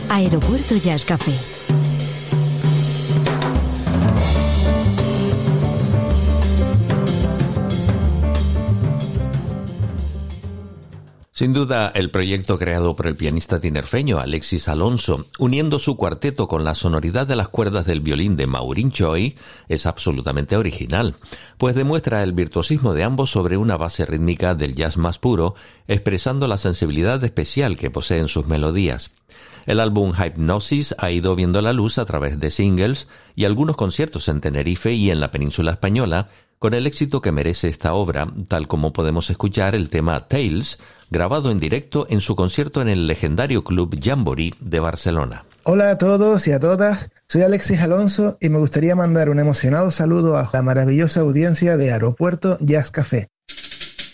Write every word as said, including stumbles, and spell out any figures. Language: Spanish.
Aeropuerto Jazz Café. Sin duda, el proyecto creado por el pianista tinerfeño Alexis Alonso, uniendo su cuarteto con la sonoridad de las cuerdas del violín de Maureen Choi, es absolutamente original, pues demuestra el virtuosismo de ambos sobre una base rítmica del jazz más puro, expresando la sensibilidad especial que poseen sus melodías. El álbum Hypnosis ha ido viendo la luz a través de singles y algunos conciertos en Tenerife y en la península española, con el éxito que merece esta obra, tal como podemos escuchar el tema Tales, grabado en directo en su concierto en el legendario Club Jamboree de Barcelona. Hola a todos y a todas, soy Alexis Alonso y me gustaría mandar un emocionado saludo a la maravillosa audiencia de Aeropuerto Jazz Café.